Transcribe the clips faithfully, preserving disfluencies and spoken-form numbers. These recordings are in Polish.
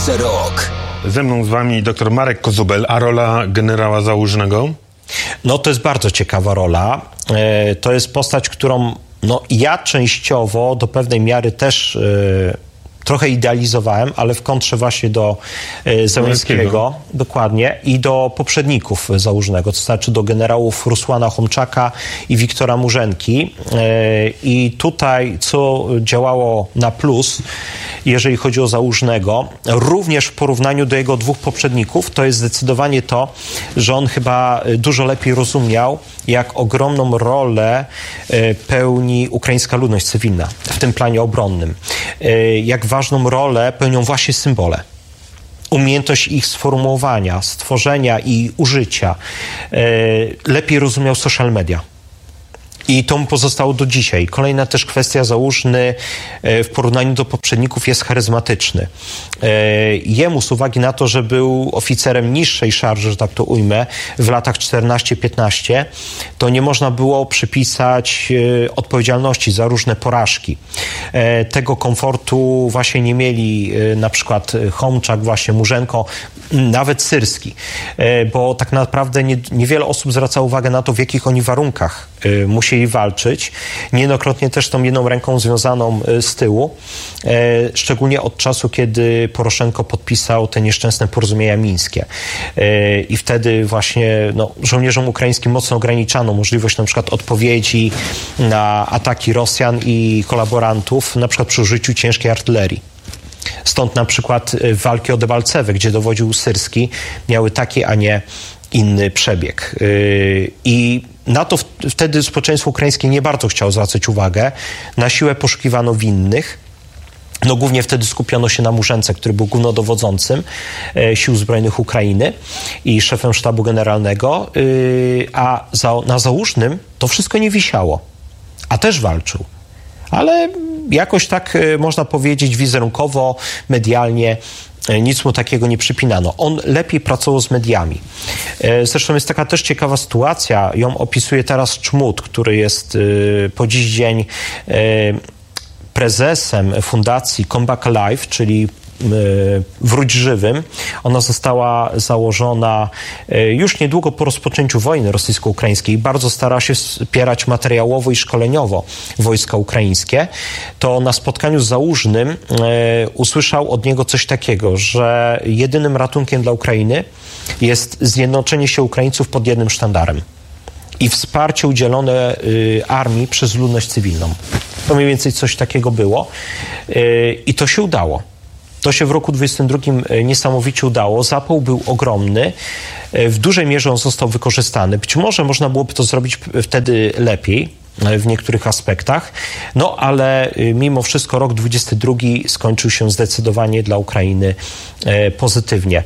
After Rock. Ze mną z wami dr Marek Kozubel, a rola generała Załużnego? No to jest bardzo ciekawa rola. E, to jest postać, którą no, ja częściowo do pewnej miary też e, trochę idealizowałem, ale w kontrze właśnie do e, Zełenskiego, dokładnie, i do poprzedników Załużnego, to znaczy do generałów Rusłana Chomczaka i Wiktora Murzenki. E, I tutaj, co działało na plus, jeżeli chodzi o Załużnego, również w porównaniu do jego dwóch poprzedników, to jest zdecydowanie to, że on chyba dużo lepiej rozumiał, jak ogromną rolę pełni ukraińska ludność cywilna w tym planie obronnym. Jak ważną rolę pełnią właśnie symbole. Umiejętność ich sformułowania, stworzenia i użycia. Lepiej rozumiał social media. I to mu pozostało do dzisiaj. Kolejna też kwestia, Załużny w porównaniu do poprzedników jest charyzmatyczny. Jemu z uwagi na to, że był oficerem niższej szarży, że tak to ujmę, w latach czternaście piętnaście, to nie można było przypisać odpowiedzialności za różne porażki. Tego komfortu właśnie nie mieli na przykład Chomczak, właśnie Murzenko, nawet Syrski, bo tak naprawdę nie, niewiele osób zwraca uwagę na to, w jakich oni warunkach musieli walczyć. Niejednokrotnie też tą jedną ręką związaną z tyłu, szczególnie od czasu, kiedy Poroszenko podpisał te nieszczęsne porozumienia mińskie. I wtedy właśnie no, żołnierzom ukraińskim mocno ograniczano możliwość na przykład odpowiedzi na ataki Rosjan i kolaborantów, na przykład przy użyciu ciężkiej artylerii. Stąd na przykład walki o Debalceve, gdzie dowodził Syrski, miały taki, a nie inny przebieg. I na to wtedy społeczeństwo ukraińskie nie bardzo chciało zwracać uwagę. Na siłę poszukiwano winnych. No głównie wtedy skupiono się na Murzence, który był głównodowodzącym e, Sił Zbrojnych Ukrainy i szefem sztabu generalnego, yy, a za, na Załużnym to wszystko nie wisiało, a też walczył. Ale jakoś tak e, można powiedzieć wizerunkowo, medialnie nic mu takiego nie przypinano. On lepiej pracował z mediami. Zresztą jest taka też ciekawa sytuacja, ją opisuje teraz Czmut, który jest po dziś dzień prezesem fundacji Come Back Alive, czyli Wróć Żywym. Ona została założona już niedługo po rozpoczęciu wojny rosyjsko-ukraińskiej. Bardzo stara się wspierać materiałowo i szkoleniowo wojska ukraińskie. To na spotkaniu z Załużnym e, usłyszał od niego coś takiego, że jedynym ratunkiem dla Ukrainy jest zjednoczenie się Ukraińców pod jednym sztandarem i wsparcie udzielone y, armii przez ludność cywilną. To mniej więcej coś takiego było y, i to się udało. To się w roku dwudziestym drugim niesamowicie udało. Zapał był ogromny. W dużej mierze on został wykorzystany. Być może można byłoby to zrobić wtedy lepiej w niektórych aspektach. No ale mimo wszystko rok dwudziesty drugi skończył się zdecydowanie dla Ukrainy pozytywnie.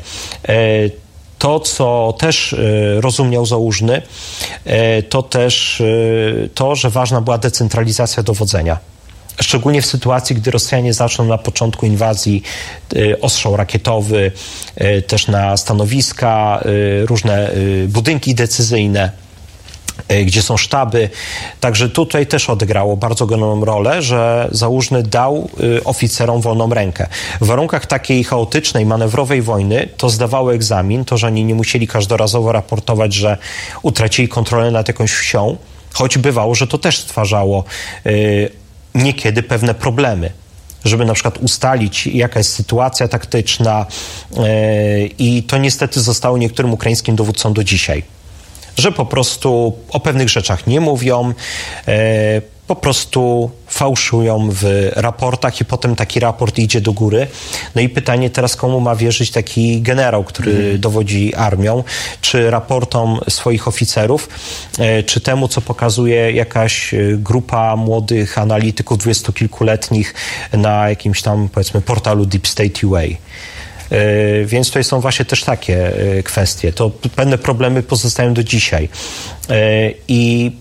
To, co też rozumiał Załużny, to też to, że ważna była decentralizacja dowodzenia. Szczególnie w sytuacji, gdy Rosjanie zaczną na początku inwazji y, ostrzał rakietowy, y, też na stanowiska, y, różne y, budynki decyzyjne, y, gdzie są sztaby. Także tutaj też odegrało bardzo ogromną rolę, że Załużny dał y, oficerom wolną rękę. W warunkach takiej chaotycznej, manewrowej wojny to zdawało egzamin, to, że oni nie musieli każdorazowo raportować, że utracili kontrolę nad jakąś wsią, choć bywało, że to też stwarzało y, niekiedy pewne problemy, żeby na przykład ustalić, jaka jest sytuacja taktyczna yy, i to niestety zostało niektórym ukraińskim dowódcom do dzisiaj, że po prostu o pewnych rzeczach nie mówią, yy, po prostu fałszują w raportach i potem taki raport idzie do góry. No i pytanie teraz, komu ma wierzyć taki generał, który mm. dowodzi armią, czy raportom swoich oficerów, czy temu, co pokazuje jakaś grupa młodych analityków dwudziestokilkuletnich na jakimś tam, powiedzmy, portalu Deep State U A. Więc tutaj są właśnie też takie kwestie. To pewne problemy pozostają do dzisiaj. I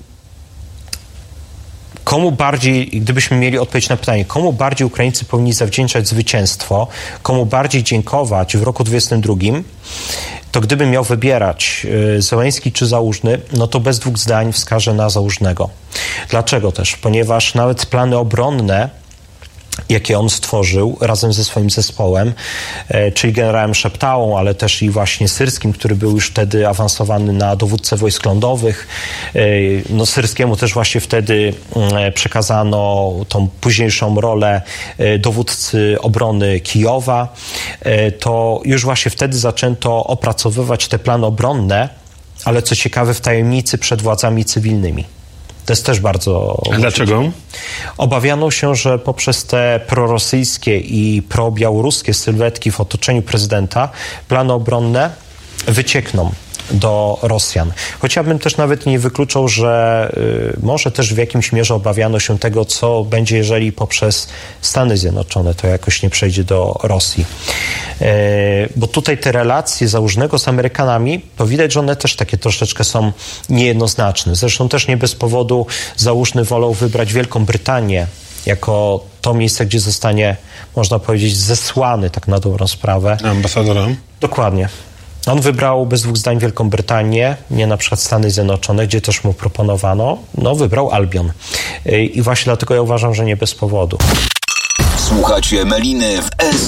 komu bardziej, gdybyśmy mieli odpowiedź na pytanie, komu bardziej Ukraińcy powinni zawdzięczać zwycięstwo, komu bardziej dziękować w roku dwudziestym drugim, to gdybym miał wybierać Zełenski czy Załużny, no to bez dwóch zdań wskażę na Załużnego. Dlaczego też? Ponieważ nawet plany obronne jakie on stworzył razem ze swoim zespołem, czyli generałem Szeptałą, ale też i właśnie Syrskim, który był już wtedy awansowany na dowódcę wojsk lądowych. No, Syrskiemu też właśnie wtedy przekazano tą późniejszą rolę dowódcy obrony Kijowa. To już właśnie wtedy zaczęto opracowywać te plany obronne, ale co ciekawe w tajemnicy przed władzami cywilnymi. To jest też bardzo... A dlaczego? Obawiano się, że poprzez te prorosyjskie i probiałoruskie sylwetki w otoczeniu prezydenta plany obronne wyciekną do Rosjan. Choć ja bym też nawet nie wykluczał, że y, może też w jakimś mierze obawiano się tego, co będzie, jeżeli poprzez Stany Zjednoczone to jakoś nie przejdzie do Rosji. Y, bo tutaj te relacje Załużnego z Amerykanami, to widać, że one też takie troszeczkę są niejednoznaczne. Zresztą też nie bez powodu Załużny wolał wybrać Wielką Brytanię jako to miejsce, gdzie zostanie, można powiedzieć, zesłany tak na dobrą sprawę. Ambasadorem? Dokładnie. On wybrał bez dwóch zdań Wielką Brytanię, nie na przykład Stany Zjednoczone, gdzie też mu proponowano. No, wybrał Albion. I właśnie dlatego ja uważam, że nie bez powodu. Słuchacie Meliny w S